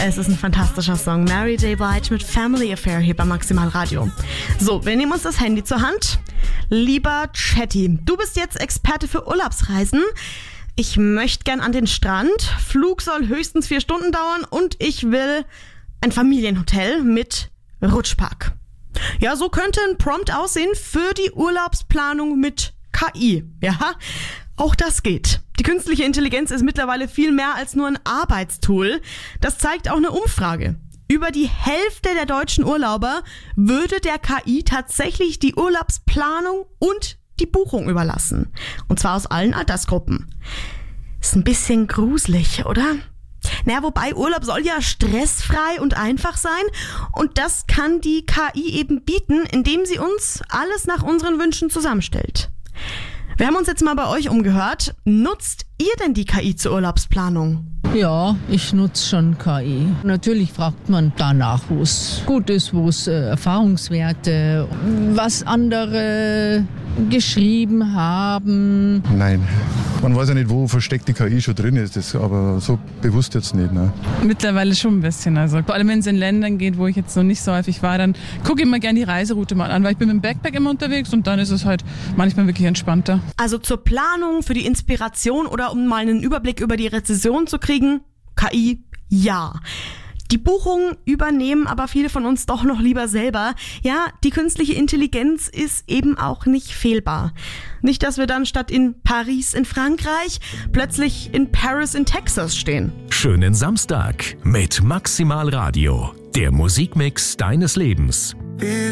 Es ist ein fantastischer Song. Mary J. Blige mit Family Affair hier bei Maximal Radio. So, wir nehmen uns das Handy zur Hand. Lieber Chatty, du bist jetzt Experte für Urlaubsreisen. Ich möchte gern an den Strand. Flug soll höchstens 4 Stunden dauern und ich will ein Familienhotel mit Rutschpark. Ja, so könnte ein Prompt aussehen für die Urlaubsplanung mit KI. Ja, auch das geht. Die künstliche Intelligenz ist mittlerweile viel mehr als nur ein Arbeitstool. Das zeigt auch eine Umfrage. Über die Hälfte der deutschen Urlauber würde der KI tatsächlich die Urlaubsplanung und die Buchung überlassen. Und zwar aus allen Altersgruppen. Ist ein bisschen gruselig, oder? Naja, wobei Urlaub soll ja stressfrei und einfach sein. Und das kann die KI eben bieten, indem sie uns alles nach unseren Wünschen zusammenstellt. Wir haben uns jetzt mal bei euch umgehört. Nutzt ihr denn die KI zur Urlaubsplanung? Ja, ich nutze schon KI. Natürlich fragt man danach, wo es gut ist, wo es Erfahrungswerte, was andere geschrieben haben. Nein, man weiß ja nicht, wo versteckte KI schon drin ist, das aber so bewusst jetzt nicht. Ne? Mittlerweile schon ein bisschen. Also vor allem, wenn es in Ländern geht, wo ich jetzt noch nicht so häufig war, dann gucke ich immer gerne die Reiseroute mal an, weil ich bin mit dem Backpack immer unterwegs und dann ist es halt manchmal wirklich entspannter. Also zur Planung, für die Inspiration oder um mal einen Überblick über die Rezession zu kriegen, KI, ja. Die Buchungen übernehmen aber viele von uns doch noch lieber selber. Ja, die künstliche Intelligenz ist eben auch nicht fehlbar. Nicht, dass wir dann statt in Paris in Frankreich plötzlich in Paris in Texas stehen. Schönen Samstag mit Maximal Radio, der Musikmix deines Lebens.